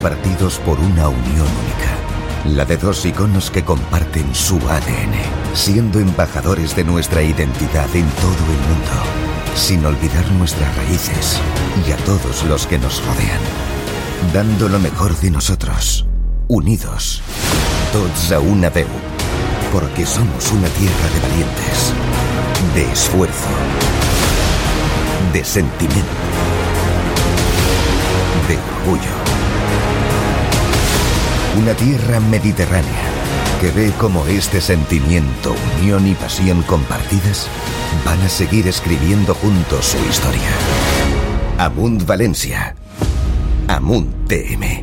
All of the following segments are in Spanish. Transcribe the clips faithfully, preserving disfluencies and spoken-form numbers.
compartidos por una unión única, la de dos iconos que comparten su A D N, siendo embajadores de nuestra identidad en todo el mundo, sin olvidar nuestras raíces y a todos los que nos rodean, dando lo mejor de nosotros, unidos, tots a una veu, porque somos una tierra de valientes, de esfuerzo, de sentimiento, de orgullo. Una tierra mediterránea que ve cómo este sentimiento, unión y pasión compartidas van a seguir escribiendo juntos su historia. Amunt Valencia. Amunt T M.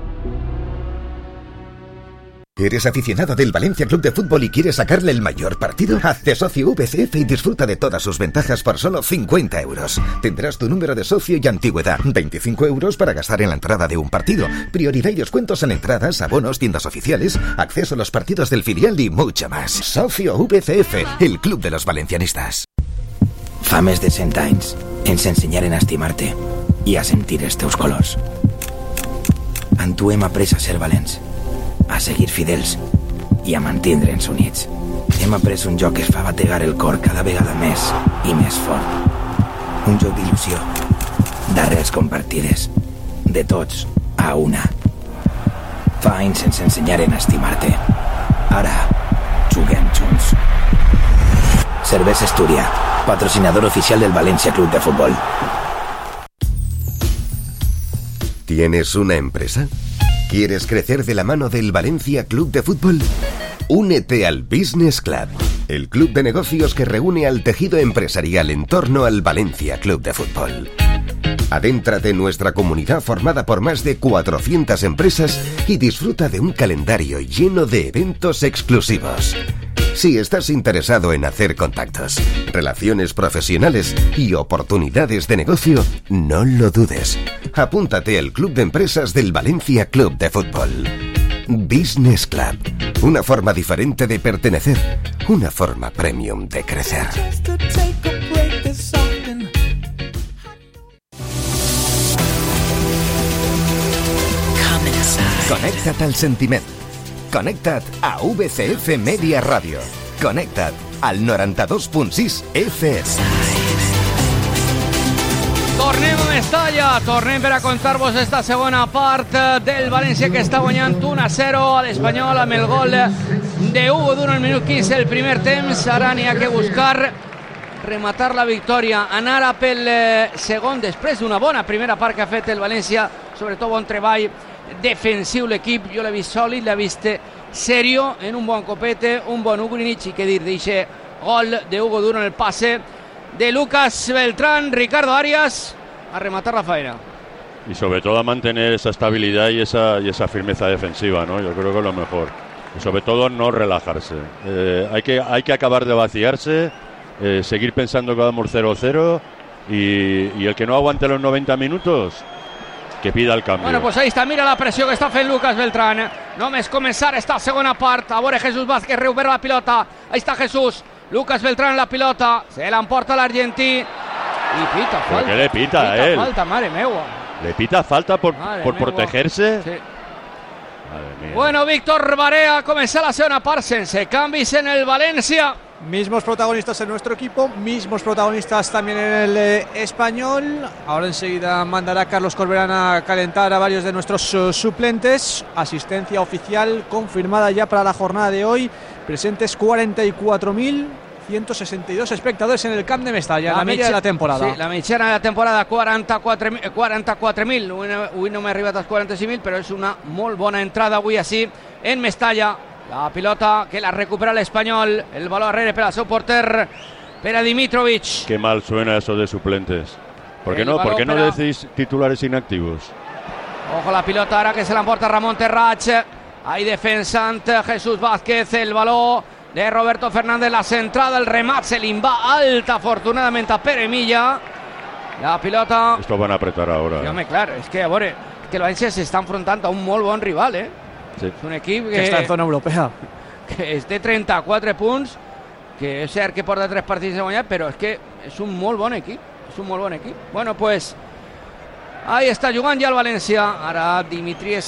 ¿Eres aficionado del Valencia Club de Fútbol y quieres sacarle el mayor partido? Hazte socio V C F y disfruta de todas sus ventajas por solo cincuenta euros. Tendrás tu número de socio y antigüedad. veinticinco euros para gastar en la entrada de un partido. Prioridad y descuentos en entradas, abonos, tiendas oficiales, acceso a los partidos del filial y mucho más. Socio V C F, el club de los valencianistas. Fa més de cent anys ens ensenyaren a estimar-te i a sentir els teus colors. En tu hem après a ser valents, a seguir fidels i a mantindre'ns units. Hem après un joc que es fa bategar el cor cada vegada més i més fort. Un joc d'il·lusió, d'arrels compartides, de tots a una. Fa anys ens ensenyaren a estimar-te. Ara juguem junts. Cervesa Astúria, patrocinador oficial del Valencia Club de Fútbol. ¿Tienes una empresa? ¿Quieres crecer de la mano del Valencia Club de Fútbol? Únete al Business Club, el club de negocios que reúne al tejido empresarial en torno al Valencia Club de Fútbol. Adéntrate en nuestra comunidad formada por más de cuatrocientas empresas y disfruta de un calendario lleno de eventos exclusivos. Si estás interesado en hacer contactos, relaciones profesionales y oportunidades de negocio, no lo dudes. Apúntate al Club de Empresas del Valencia Club de Fútbol. Business Club. Una forma diferente de pertenecer. Una forma premium de crecer. Connecta't al sentiment. Connecta't a V C F Media Ràdio. Connecta't al noranta-dos punt sis F M. Tornem a Mestalla, tornem per a contar-vos esta segona part del València que està guanyant un a zero a l'Espanyol amb el gol de Hugo Duro al minut quinze del primer temps. Ara n'hi ha que buscar rematar la victòria, anar a pel segon després d'una bona primera part que ha fet el València, sobretot bon treball defensiu l'equip. Jo l'he vist sòlid, l'he vist serio, en un bon copete, un bon Ugrinic, i què dir d'eixe gol de Hugo Duro en el passe de Lucas Beltrán. Ricardo Arias a rematar la faena. Y sobre todo a mantener esa estabilidad y esa, y esa firmeza defensiva, ¿no? Yo creo que es lo mejor. Y sobre todo no relajarse. Eh, hay, que, hay que acabar de vaciarse, eh, seguir pensando que vamos cero cero y, y el que no aguante los noventa minutos, que pida el cambio. Bueno, pues ahí está, mira la pressió que està fent Lucas Beltrán. Només començar esta segona part. A veure, Jesús Vázquez recupera la pilota. Ahí está Jesús. Lucas Beltrán la pilota. Se la emporta l'argentí. I pita falta. ¿Pero qué le pita, pita a él? falta, madre meua. Le pita falta por, por protegerse. Sí. Bueno, Víctor Barea, comenzar la segunda part sense canvis en el Valencia. Mismos protagonistas en nuestro equipo, mismos protagonistas también en el eh, Español. Ahora enseguida mandará Carlos Corberán a calentar a varios de nuestros uh, suplentes. Asistencia oficial confirmada ya para la jornada de hoy. Presentes cuarenta y cuatro mil ciento sesenta y dos espectadores en el Camp de Mestalla, la, la media de la temporada. Sí, la mitjana de la temporada, quaranta-quatre mil. Avui no m'he arribat als quaranta-cinc mil, però és una molt bona entrada avui així en Mestalla. La pilota que la recupera l'Espanyol, el baló arrere per al seu porter, per a Dimitrovic. Qué mal suena eso de suplentes. ¿Por qué no, ¿por qué no a... decís titulares inactivos? Ojo la pilota ara que se l'emporta Ramon Terrach. Ahí defensant Jesús Vázquez, el baló de Roberto Fernández, la centrada, el remat se li va alta afortunadament a Pere Milla. La pilota... Esto van a apretar ahora. Sí, home, clar, és que a veure, que el València s'està enfrontant a un molt bon rival, eh? Sí. És un equip que, que està en zona europea, que és de trenta-quatre punts, que és cert que porta tres partits de guanyar, però és que és un molt bon equip, és un molt bon equip. Bueno, pues ahí està jugant ja el València. Ara Dimitri